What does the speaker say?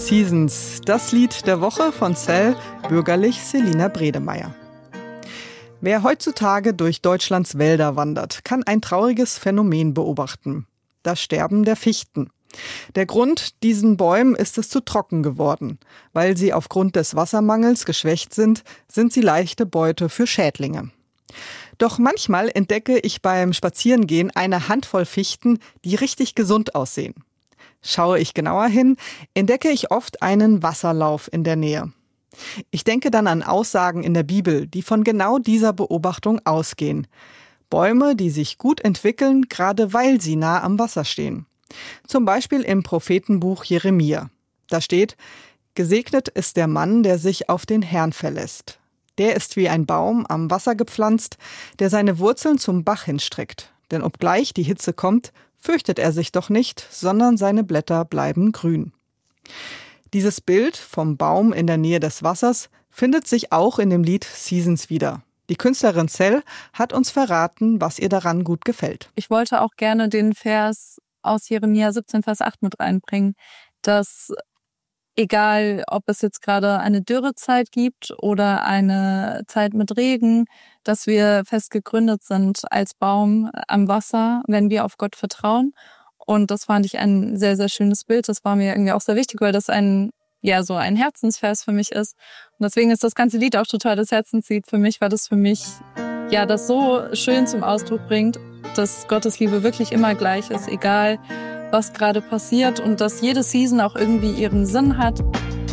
Seasons, das Lied der Woche von Cell, bürgerlich Selina Bredemeier. Wer heutzutage durch Deutschlands Wälder wandert, kann ein trauriges Phänomen beobachten: das Sterben der Fichten. Der Grund: diesen Bäumen ist es zu trocken geworden. Weil sie aufgrund des Wassermangels geschwächt sind, sind sie leichte Beute für Schädlinge. Doch manchmal entdecke ich beim Spazierengehen eine Handvoll Fichten, die richtig gesund aussehen. Schaue ich genauer hin, entdecke ich oft einen Wasserlauf in der Nähe. Ich denke dann an Aussagen in der Bibel, die von genau dieser Beobachtung ausgehen. Bäume, die sich gut entwickeln, gerade weil sie nah am Wasser stehen. Zum Beispiel im Prophetenbuch Jeremia. Da steht: Gesegnet ist der Mann, der sich auf den Herrn verlässt. Der ist wie ein Baum am Wasser gepflanzt, der seine Wurzeln zum Bach hinstreckt. Denn obgleich die Hitze kommt, fürchtet er sich doch nicht, sondern seine Blätter bleiben grün. Dieses Bild vom Baum in der Nähe des Wassers findet sich auch in dem Lied Seasons wieder. Die Künstlerin Cell hat uns verraten, was ihr daran gut gefällt. Ich wollte auch gerne den Vers aus Jeremia 17, Vers 8 mit reinbringen, dass egal, ob es jetzt gerade eine Dürrezeit gibt oder eine Zeit mit Regen, dass wir fest gegründet sind als Baum am Wasser, wenn wir auf Gott vertrauen. Und das fand ich ein sehr, sehr schönes Bild. Das war mir irgendwie auch sehr wichtig, weil das so ein Herzensvers für mich ist. Und deswegen ist das ganze Lied auch total das Herzenslied für mich, weil das für mich das so schön zum Ausdruck bringt, dass Gottes Liebe wirklich immer gleich ist, egal was gerade passiert, und dass jede Season auch irgendwie ihren Sinn hat.